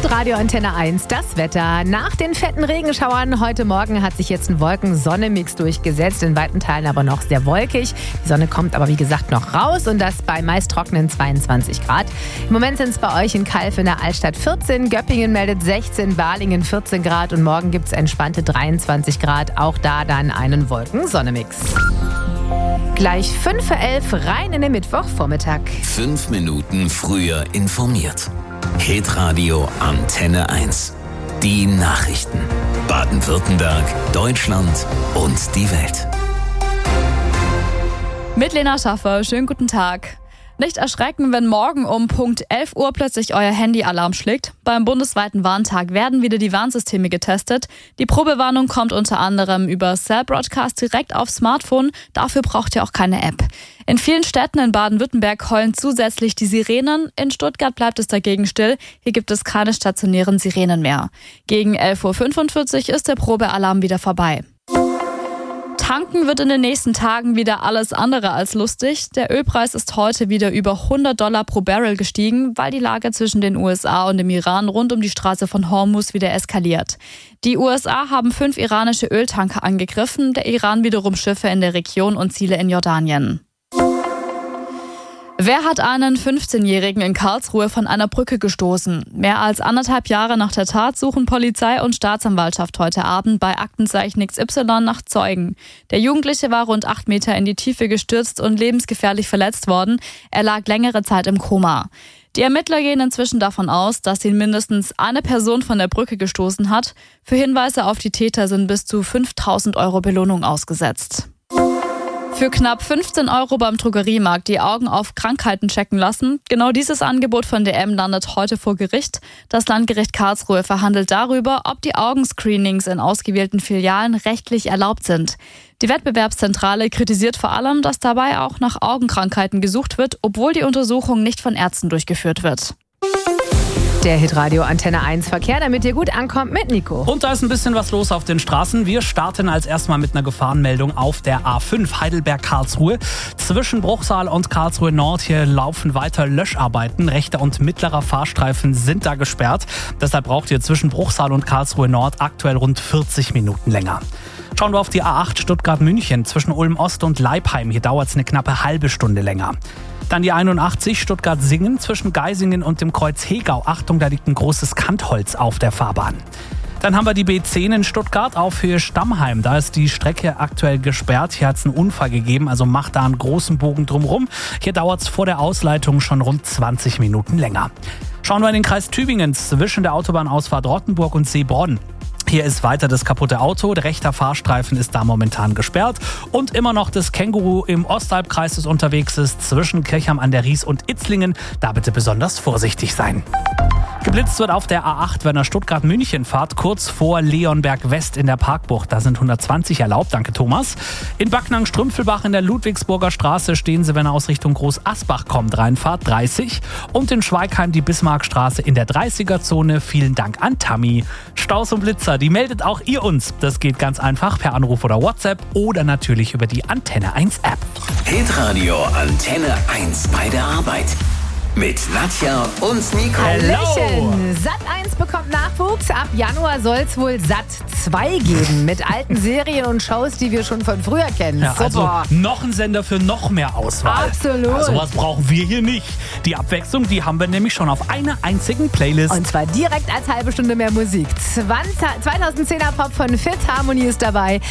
Radio Antenne 1, das Wetter. Nach den fetten Regenschauern heute Morgen hat sich jetzt ein Wolken-Sonne-Mix durchgesetzt, in weiten Teilen aber noch sehr wolkig. Die Sonne kommt aber wie gesagt noch raus und das bei meist trockenen 22 Grad. Im Moment sind es bei euch in Calw in der Altstadt 14, Göppingen meldet 16, Balingen 14 Grad und morgen gibt es entspannte 23 Grad. Auch da dann einen Wolken-Sonne-Mix. Gleich 5:11 rein in den Mittwochvormittag. 5 Minuten früher informiert. Hitradio Antenne 1. Die Nachrichten. Baden-Württemberg, Deutschland und die Welt. Mit Lena Schaffer, schönen guten Tag. Nicht erschrecken, wenn morgen um Punkt 11 Uhr plötzlich euer Handy-Alarm schlägt. Beim bundesweiten Warntag werden wieder die Warnsysteme getestet. Die Probewarnung kommt unter anderem über Cell Broadcast direkt aufs Smartphone. Dafür braucht ihr auch keine App. In vielen Städten in Baden-Württemberg heulen zusätzlich die Sirenen. In Stuttgart bleibt es dagegen still. Hier gibt es keine stationären Sirenen mehr. Gegen 11:45 Uhr ist der Probealarm wieder vorbei. Tanken wird in den nächsten Tagen wieder alles andere als lustig. Der Ölpreis ist heute wieder über $100 pro Barrel gestiegen, weil die Lage zwischen den USA und dem Iran rund um die Straße von Hormuz wieder eskaliert. Die USA haben 5 iranische Öltanker angegriffen, der Iran wiederum Schiffe in der Region und Ziele in Jordanien. Wer hat einen 15-Jährigen in Karlsruhe von einer Brücke gestoßen? Mehr als 1,5 Jahre nach der Tat suchen Polizei und Staatsanwaltschaft heute Abend bei Aktenzeichen XY nach Zeugen. Der Jugendliche war rund 8 Meter in die Tiefe gestürzt und lebensgefährlich verletzt worden. Er lag längere Zeit im Koma. Die Ermittler gehen inzwischen davon aus, dass ihn mindestens eine Person von der Brücke gestoßen hat. Für Hinweise auf die Täter sind bis zu 5.000 € Belohnung ausgesetzt. Für knapp 15 € beim Drogeriemarkt die Augen auf Krankheiten checken lassen. Genau dieses Angebot von DM landet heute vor Gericht. Das Landgericht Karlsruhe verhandelt darüber, ob die Augenscreenings in ausgewählten Filialen rechtlich erlaubt sind. Die Wettbewerbszentrale kritisiert vor allem, dass dabei auch nach Augenkrankheiten gesucht wird, obwohl die Untersuchung nicht von Ärzten durchgeführt wird. Der Hitradio Antenne 1 Verkehr, damit ihr gut ankommt mit Nico. Und da ist ein bisschen was los auf den Straßen. Wir starten als erstmal mit einer Gefahrenmeldung auf der A5 Heidelberg-Karlsruhe. Zwischen Bruchsal und Karlsruhe Nord hier laufen weiter Löscharbeiten. Rechter und mittlerer Fahrstreifen sind da gesperrt. Deshalb braucht ihr zwischen Bruchsal und Karlsruhe Nord aktuell rund 40 Minuten länger. Schauen wir auf die A8 Stuttgart-München zwischen Ulm-Ost und Leipheim. Hier dauert es eine knappe halbe Stunde länger. Dann die 81 Stuttgart-Singen zwischen Geisingen und dem Kreuz Hegau. Achtung, da liegt ein großes Kantholz auf der Fahrbahn. Dann haben wir die B10 in Stuttgart auf Höhe Stammheim. Da ist die Strecke aktuell gesperrt. Hier hat es einen Unfall gegeben, also macht da einen großen Bogen drumherum. Hier dauert es vor der Ausleitung schon rund 20 Minuten länger. Schauen wir in den Kreis Tübingen zwischen der Autobahnausfahrt Rottenburg und Seebronn. Hier ist weiter das kaputte Auto, der rechte Fahrstreifen ist da momentan gesperrt und immer noch das Känguru im Ostalbkreis, das unterwegs ist, zwischen Kirchheim an der Ries und Itzlingen. Da bitte besonders vorsichtig sein. Geblitzt wird auf der A8, wenn ihr Stuttgart-München fahrt, kurz vor Leonberg West in der Parkbucht. Da sind 120 erlaubt, danke Thomas. In Backnang-Strümpfelbach in der Ludwigsburger Straße stehen sie, wenn ihr aus Richtung Groß-Asbach kommt, reinfahrt, 30. Und in Schweigheim die Bismarckstraße in der 30er-Zone. Vielen Dank an Tammy. Staus und Blitzer, die meldet auch ihr uns. Das geht ganz einfach per Anruf oder WhatsApp oder natürlich über die Antenne 1 App. Hitradio Antenne 1 bei der Arbeit. Mit Nadja und Nico. Hallöchen! Sat1 bekommt Nachwuchs. Ab Januar soll es wohl Sat2 geben. Mit alten Serien und Shows, die wir schon von früher kennen. Ja, also noch ein Sender für noch mehr Auswahl. Absolut. Also was brauchen wir hier nicht. Die Abwechslung, die haben wir nämlich schon auf einer einzigen Playlist. Und zwar direkt als halbe Stunde mehr Musik. 2010er Pop von Fifth Harmony ist dabei.